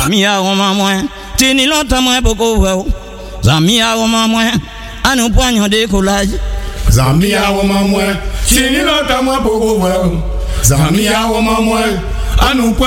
Zami a Roma moins, tini longtemps moins beaucoup ouais. Zami a Roma moins, à nous poignons décollage. Zami a Roma moins, tini longtemps moins beaucoup ouais. Zami a Roma moins, à nous